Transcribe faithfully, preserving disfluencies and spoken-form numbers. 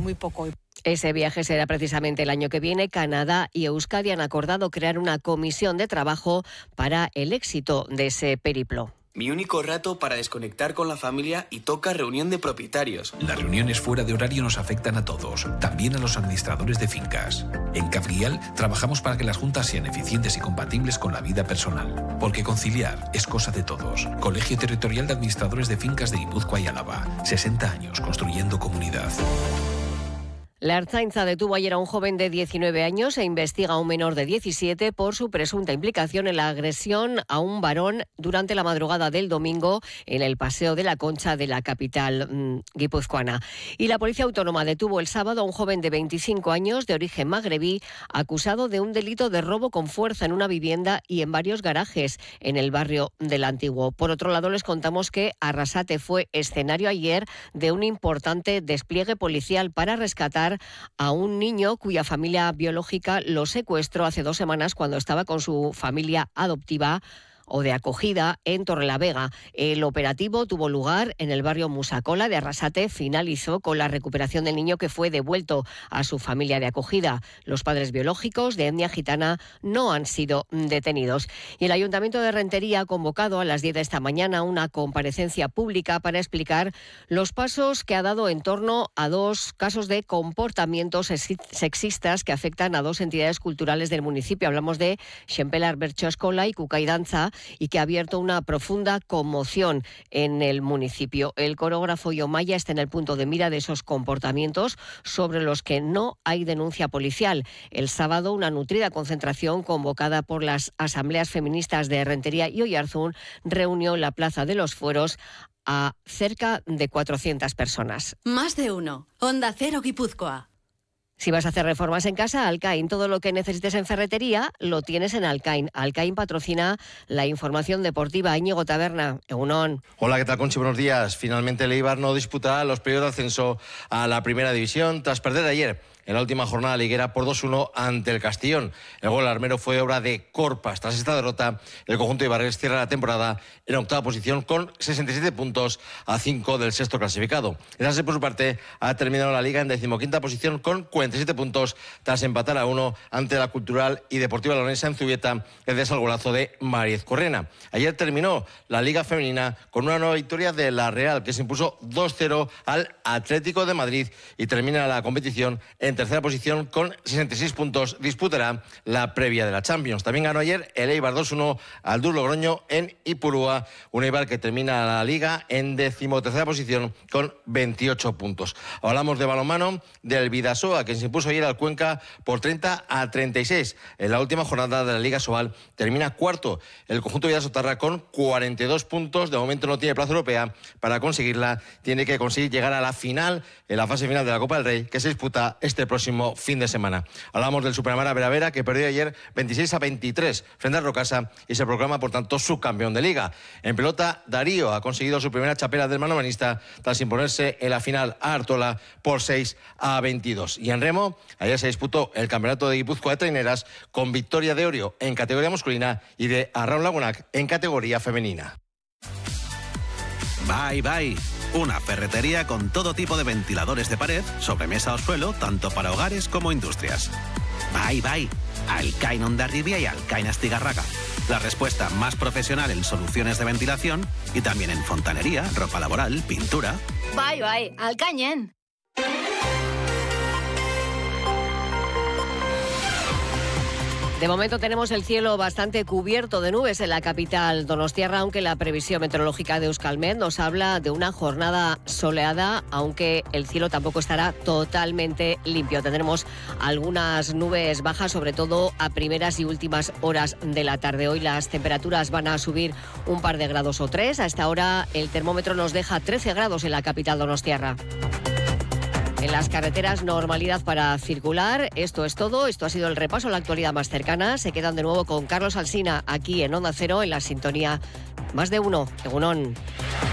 muy poco. Ese viaje será precisamente el año que viene. Canadá y Euskadi han acordado crear una comisión de trabajo para el éxito de ese periplo. Mi único rato para desconectar con la familia y toca reunión de propietarios. Las reuniones fuera de horario nos afectan a todos, también a los administradores de fincas. En Cabrial trabajamos para que las juntas sean eficientes y compatibles con la vida personal, porque conciliar es cosa de todos. Colegio Territorial de Administradores de Fincas de Guipúzcoa y Álava. sesenta años construyendo comunidad. La Ertzaintza detuvo ayer a un joven de diecinueve años e investiga a un menor de diecisiete por su presunta implicación en la agresión a un varón durante la madrugada del domingo en el Paseo de la Concha de la capital mmm, guipuzcoana. Y la Policía Autónoma detuvo el sábado a un joven de veinticinco años de origen magrebí acusado de un delito de robo con fuerza en una vivienda y en varios garajes en el barrio del Antiguo. Por otro lado, les contamos que Arrasate fue escenario ayer de un importante despliegue policial para rescatar a un niño cuya familia biológica lo secuestró hace dos semanas cuando estaba con su familia adoptiva o de acogida en Torrelavega. El operativo tuvo lugar en el barrio Musacola de Arrasate. Finalizó con la recuperación del niño que fue devuelto a su familia de acogida. Los padres biológicos de etnia gitana no han sido detenidos. Y el Ayuntamiento de Rentería ha convocado a las diez de esta mañana una comparecencia pública para explicar los pasos que ha dado en torno a dos casos de comportamientos sexistas que afectan a dos entidades culturales del municipio. Hablamos de Xempelar Bertso Eskola y Kukai Danza, y que ha abierto una profunda conmoción en el municipio. El coreógrafo Yomaya está en el punto de mira de esos comportamientos sobre los que no hay denuncia policial. El sábado, una nutrida concentración convocada por las asambleas feministas de Rentería y Oyarzún reunió en la Plaza de los Fueros a cerca de cuatrocientas personas. Más de uno. Onda Cero Guipúzcoa. Si vas a hacer reformas en casa, Alcain. Todo lo que necesites en ferretería lo tienes en Alcain. Alcain patrocina la información deportiva. Íñigo Taberna, Egunon. Hola, ¿qué tal, Conchi? Buenos días. Finalmente el Eibar no disputará los periodos de ascenso a la primera división tras perder ayer en la última jornada liguera por dos uno ante el Castellón. El gol armero fue obra de Corpas. Tras esta derrota, el conjunto de Ibarres cierra la temporada en octava posición con sesenta y siete puntos a cinco del sexto clasificado. El Sanse, por su parte, ha terminado la liga en decimoquinta posición con cuarenta y siete puntos tras empatar a uno ante la Cultural y Deportiva Leonesa en Zubieta gracias al golazo de Mariez Correna. Ayer terminó la liga femenina con una nueva victoria de la Real, que se impuso dos cero al Atlético de Madrid y termina la competición en tercera posición con sesenta y seis puntos. Disputará la previa de la Champions. También ganó ayer el Eibar dos uno al Duro Logroño en Ipurúa, un Eibar que termina la liga en decimotercera posición con veintiocho puntos. Hablamos de balonmano del Bidasoa, que se impuso ayer al Cuenca por treinta a treinta y seis. En la última jornada de la Liga Sobal termina cuarto el conjunto de Bidasotarra con cuarenta y dos puntos. De momento no tiene plaza europea. Para conseguirla tiene que conseguir llegar a la final, en la fase final de la Copa del Rey, que se disputa este próximo fin de semana. Hablamos del Superamara Veravera, que perdió ayer veintiséis a veintitrés frente a Rocasa y se proclama, por tanto, subcampeón de Liga. En pelota, Darío ha conseguido su primera chapela del manomanista tras imponerse en la final a Artola por seis a veintidós. Y en remo, ayer se disputó el campeonato de Guipúzcoa de traineras con victoria de Orio en categoría masculina y de Arraun Lagunac en categoría femenina. Bye Bye, una ferretería con todo tipo de ventiladores de pared, sobremesa o suelo, tanto para hogares como industrias. Bye Bye, Alcain Hondarribia y Alcain Astigarraga. La respuesta más profesional en soluciones de ventilación y también en fontanería, ropa laboral, pintura. Bye Bye, Alcañen. De momento tenemos el cielo bastante cubierto de nubes en la capital donostiarra, aunque la previsión meteorológica de Euskalmet nos habla de una jornada soleada, aunque el cielo tampoco estará totalmente limpio. Tendremos algunas nubes bajas, sobre todo a primeras y últimas horas de la tarde. Hoy las temperaturas van a subir un par de grados o tres. A esta hora el termómetro nos deja trece grados en la capital donostiarra. En las carreteras, normalidad para circular. Esto es todo. Esto ha sido el repaso a la actualidad más cercana. Se quedan de nuevo con Carlos Alsina aquí en Onda Cero, en la sintonía Más de Uno. Egunon.